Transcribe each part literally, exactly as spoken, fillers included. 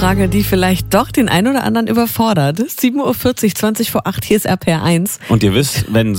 Frage, die vielleicht doch den einen oder anderen überfordert. sieben Uhr vierzig, zwanzig vor acht, hier ist R P R eins. Und ihr wisst, wenn,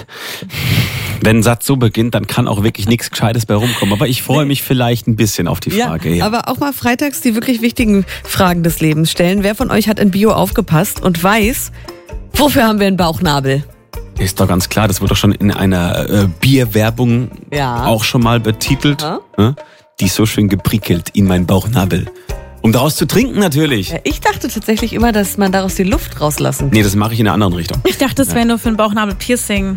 wenn ein Satz so beginnt, dann kann auch wirklich nichts Gescheites bei rumkommen. Aber ich freue mich vielleicht ein bisschen auf die Frage. Ja, Ja. aber auch mal freitags die wirklich wichtigen Fragen des Lebens stellen. Wer von euch hat in Bio aufgepasst und weiß, wofür haben wir einen Bauchnabel? Ist doch ganz klar, das wird doch schon in einer äh, Bierwerbung Ja. auch schon mal betitelt. Aha. Ne? Die ist so schön geprickelt in meinen Bauchnabel. Um daraus zu trinken natürlich. Ja, ich dachte tatsächlich immer, dass man daraus die Luft rauslassen. Nee, das mache ich in einer anderen Richtung. Ich dachte, das wäre nur für ein Bauchnabel-Piercing.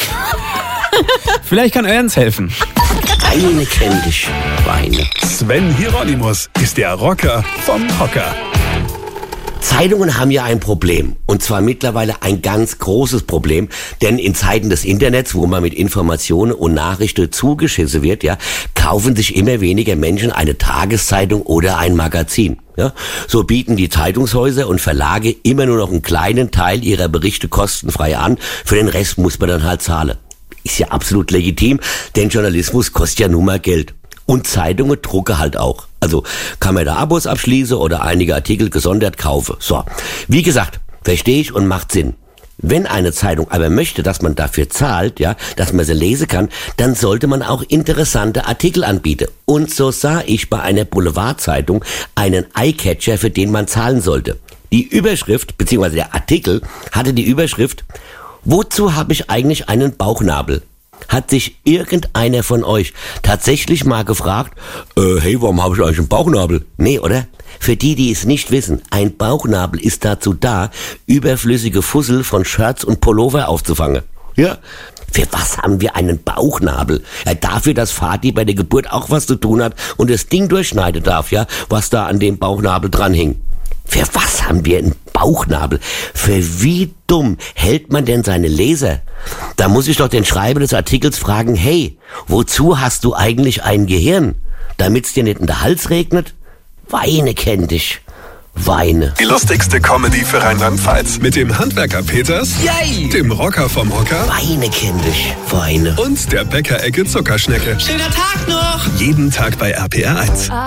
Vielleicht kann Ernst helfen. Eine kenn dich, Weine. Sven Hieronymus ist der Rocker vom Hocker. Zeitungen haben ja ein Problem. Und zwar mittlerweile ein ganz großes Problem. Denn in Zeiten des Internets, wo man mit Informationen und Nachrichten zugeschissen wird, ja, kaufen sich immer weniger Menschen eine Tageszeitung oder ein Magazin. Ja, so bieten die Zeitungshäuser und Verlage immer nur noch einen kleinen Teil ihrer Berichte kostenfrei an. Für den Rest muss man dann halt zahlen. Ist ja absolut legitim, denn Journalismus kostet ja nun mal Geld. Und Zeitungen drucke halt auch. Also kann man da Abos abschließen oder einige Artikel gesondert kaufen. So, wie gesagt, verstehe ich und macht Sinn. Wenn eine Zeitung aber möchte, dass man dafür zahlt, ja, dass man sie lesen kann, dann sollte man auch interessante Artikel anbieten. Und so sah ich bei einer Boulevardzeitung einen Eyecatcher, für den man zahlen sollte. Die Überschrift, beziehungsweise der Artikel, hatte die Überschrift: Wozu habe ich eigentlich einen Bauchnabel? Hat sich irgendeiner von euch tatsächlich mal gefragt, äh, hey, warum habe ich eigentlich einen Bauchnabel? Nee, oder? Für die, die es nicht wissen, ein Bauchnabel ist dazu da, überflüssige Fussel von Shirts und Pullover aufzufangen. Ja. Für was haben wir einen Bauchnabel? Ja, dafür, dass Vati bei der Geburt auch was zu tun hat und das Ding durchschneiden darf, ja, was da an dem Bauchnabel dran hing. Für was haben wir einen Bauchnabel? Für wie dumm hält man denn seine Leser? Da muss ich doch den Schreiber des Artikels fragen, hey, wozu hast du eigentlich ein Gehirn? Damit's dir nicht in den Hals regnet? Weine kenn dich. Weine. Die lustigste Comedy für Rheinland-Pfalz. Mit dem Handwerker Peters, Yay! dem Rocker vom Hocker Weine kenn dich. Weine. und der Bäckerecke Zuckerschnecke. Schöner Tag noch! Jeden Tag bei R P R eins.